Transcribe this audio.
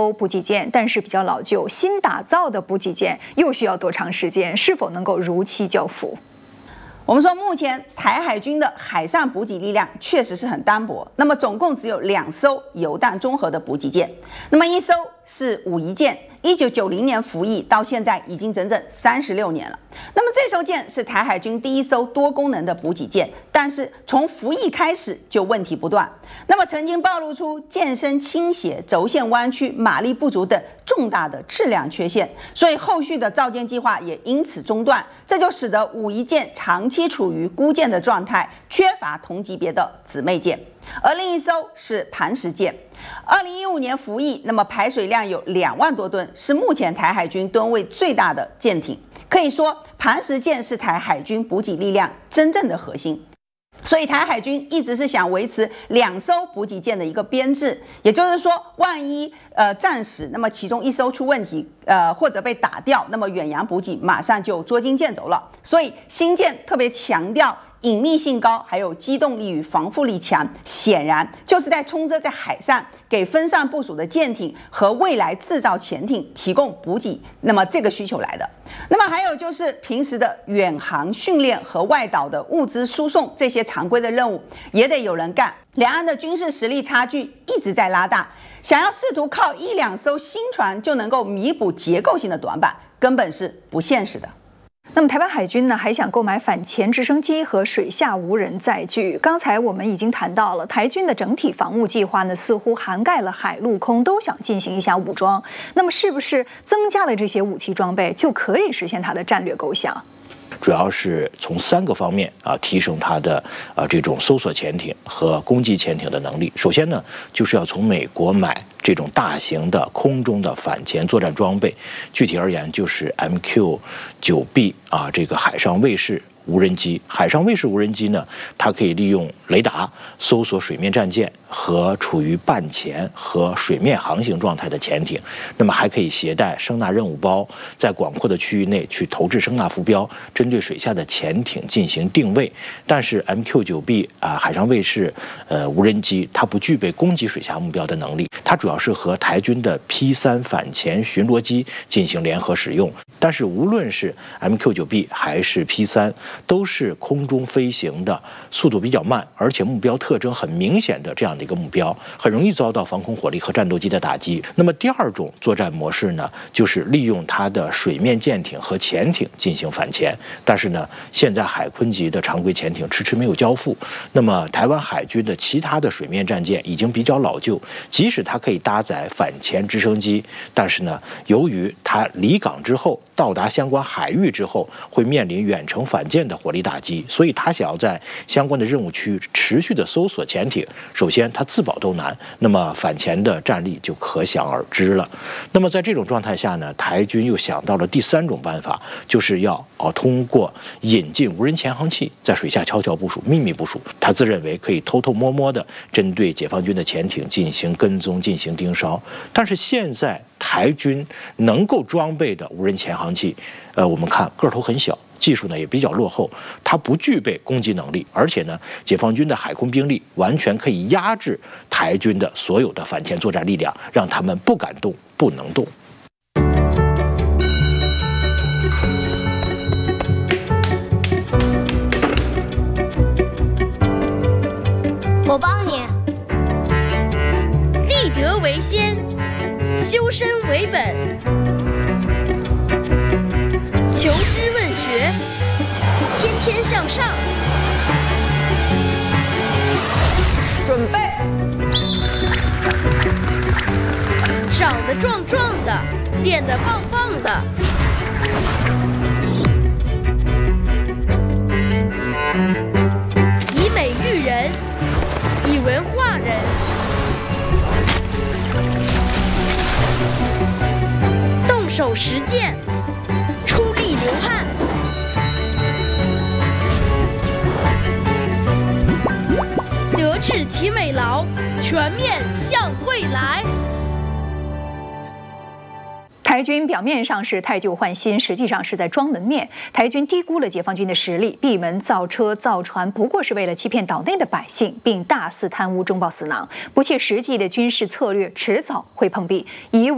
艘补给舰，但是比较老旧，新打造的补给舰又需要多长时间？是否能够如期交付？ 我们说，目前台海军的海上补给力量确实是很单薄。那么，总共只有2艘油弹综合的补给舰，那么1艘是武夷舰，1990年服役，到现在已经整整36年了。那么这艘舰是台海军第1艘多功能的补给舰，但是从服役开始就问题不断。那么曾经暴露出舰身倾斜、轴线弯曲、马力不足等重大的质量缺陷，所以后续的造舰计划也因此中断，这就使得武夷舰长期处于孤舰的状态，缺乏同级别的姊妹舰。而另1艘是磐石舰，2015年服役，那么排水量有2万多吨，是目前台海军吨位最大的舰艇。可以说，磐石舰是台海军补给力量真正的核心。所以台海军一直是想维持2艘补给舰的一个编制，也就是说，万一战时那么其中1艘出问题，或者被打掉，那么远洋补给马上就捉襟见肘了。所以新舰特别强调隐秘性高，还有机动力与防护力强，显然就是在冲着在海上给分散部署的舰艇和未来制造潜艇提供补给，那么这个需求来的。那么还有就是平时的远航训练和外岛的物资输送，这些常规的任务也得有人干。两岸的军事实力差距一直在拉大，想要试图靠1-2艘新船就能够弥补结构性的短板，根本是不现实的。 那么台湾海军呢，还想购买反潜直升机和水下无人载具。刚才我们已经谈到了，台军的整体防务计划呢，似乎涵盖了海陆空，都想进行一下武装。那么是不是增加了这些武器装备，就可以实现它的战略构想？ 主要是从3个方面提升它的这种搜索潜艇和攻击潜艇的能力。首先呢，就是要从美国买这种大型的空中的反潜作战装备，具体而言就是 MQ-9B 这个海上卫士无人机。海上卫士无人机呢，它可以利用雷达搜索水面战舰和处于半潜和水面航行状态的潜艇，那么还可以携带声纳任务包，在广阔的区域内去投掷声纳浮标，针对水下的潜艇进行定位。但是 MQ-9B 海上卫士无人机，它不具备攻击水下目标的能力，它主要是和台军的 P3 反潜巡逻机进行联合使用。但是无论是 MQ-9B 还是 P3，都是空中飞行的，速度比较慢，而且目标特征很明显的这样的一个目标，很容易遭到防空火力和战斗机的打击。那么第2种作战模式呢，就是利用它的水面舰艇和潜艇进行反潜。但是呢，现在海鲲级的常规潜艇迟迟没有交付。那么台湾海军的其他的水面战舰已经比较老旧，即使它可以搭载反潜直升机，但是呢，由于它离港之后到达相关海域之后，会面临远程反舰的火力打击，所以他想要在相关的任务区持续的搜索潜艇，首先他自保都难，那么反潜的战力就可想而知了。那么在这种状态下呢，台军又想到了第3种办法，就是要通过引进无人潜航器，在水下悄悄部署、秘密部署。他自认为可以偷偷摸摸的针对解放军的潜艇进行跟踪、进行盯梢。但是现在台军能够装备的无人潜航器，我们看个头很小，技术呢也比较落后，它不具备攻击能力，而且呢，解放军的海空兵力完全可以压制台军的所有的反潜作战力量，让他们不敢动、不能动。 我帮你。 立德为先，修身为本，求知问学，天天向上。 准备。 长得壮壮的，练得棒棒的。以美育人，以文化人。动手实践，出力流汗。德智体美劳，全面向未来。 台军表面上是汰旧换新，实际上是在装门面。台军低估了解放军的实力，闭门造车造船，不过是为了欺骗岛内的百姓，并大肆贪污中饱私囊，不切实际的军事策略迟早会碰壁。